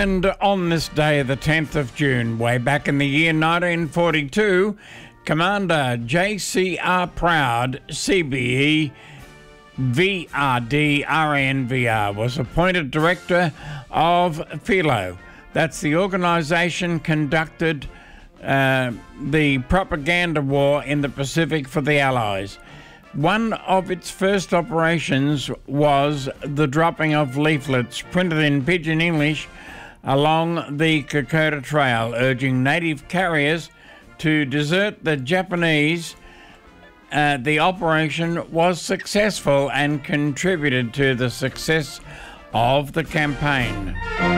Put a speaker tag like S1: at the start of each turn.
S1: And on this day, the 10th of June, way back in the year 1942, Commander J.C.R. Proud, CBE, VRD, RNVR, was appointed director of Philo. That's the organisation conducted the propaganda war in the Pacific for the Allies. One of its first operations was the dropping of leaflets printed in Pidgin English along the Kokoda Trail, urging native carriers to desert the Japanese. The operation was successful and contributed to the success of the campaign.